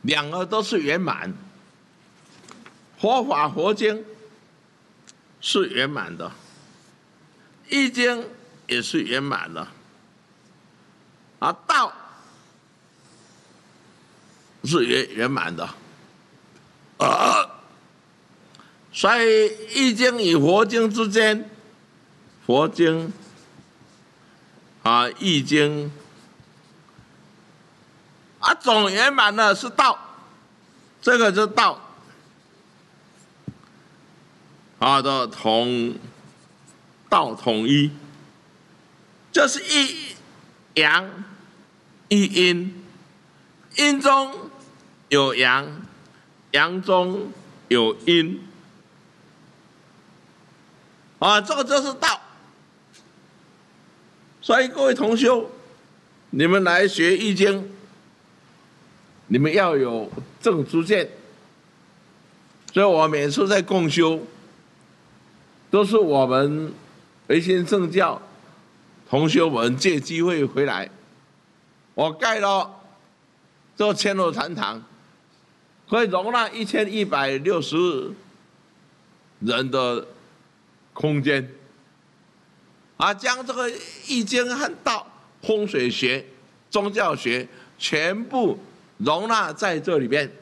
两个都是圆满，佛法佛经是圆满的，易经也是圆满的，道是圆满的，所以易经与佛经之间，佛经易经总圆满的是道，这个是道的道统一，就是一阳一阴，阴中有阳，阳中有阴，这个就是道。所以各位同修，你们来学易经，你们要有正知见。所以我每次在共修，都是我们维新圣教同修们借机会回来。我盖了这千楼禅堂，可以容纳1160人的空间，将这个易经和道、风水学、宗教学全部容纳在这里边。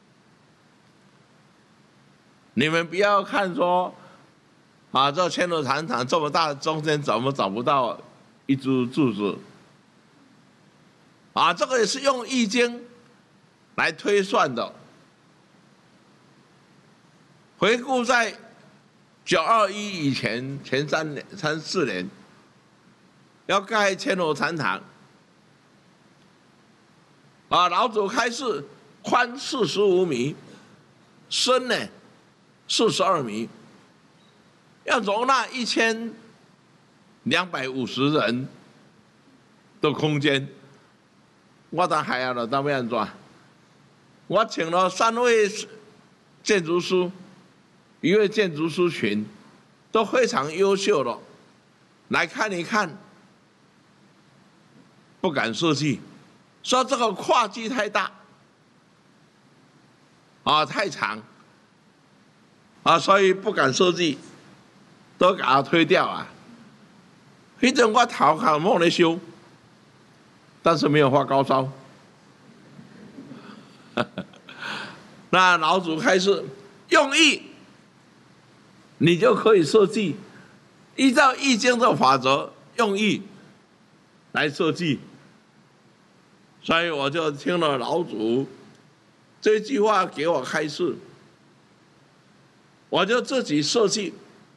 你们不要看说，这千楼禅堂这么大，中间怎么找不到一株柱子？这个也是用易经来推算的。回顾在921以前3、4年，要盖千楼禅堂，老祖开示，宽45米，深呢42米，要容纳1250人的空间。我当还要了，当要安怎？我请了3位建筑师，1位建筑师群，都非常优秀的，来看一看，不敢设计，说这个跨距太大，太长，所以不敢设计，都给它推掉啊。那阵我头壳猛在修，但是没有发高烧。那老祖开始用易，你就可以设计，依照易经的法则，用易来设计。所以我就听了老祖这句话给我开示，我就自己设计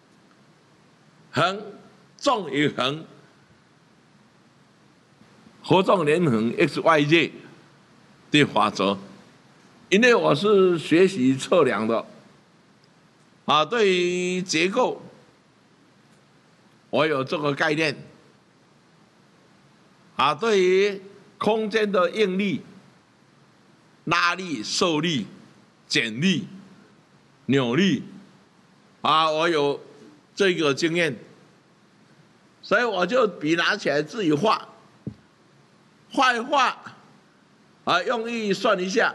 横纵与横，合纵连横 XYZ 的法则。因为我是学习测量的，对于结构我有这个概念，对于空间的应力、拉力、受力、剪力、扭力，我有这个经验，所以我就笔拿起来自己画，画一画，用易算一下。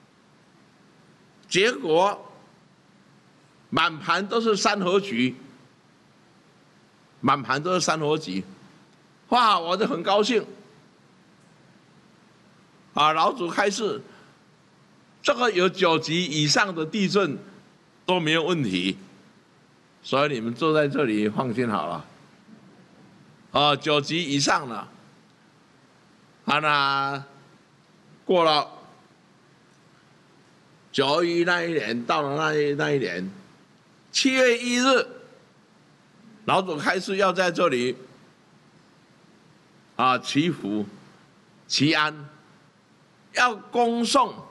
结果满盘都是三合局，满盘都是三合局，哇！我就很高兴。老祖开示，这个有9级以上的地震都没有问题，所以你们坐在这里放心好了。9级以上了，那过了。921那一年到了那一年，7月1日，老祖开示要在这里祈福、祈安，要恭诵《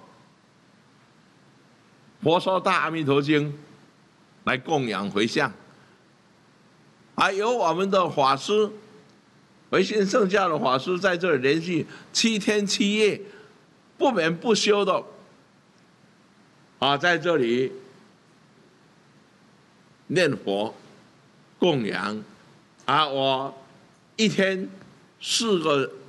佛说大阿弥陀经》来供养回向，由我们的法师，维新圣教的法师在这里连续7天7夜不眠不休的。在这里念佛供养，我一天4个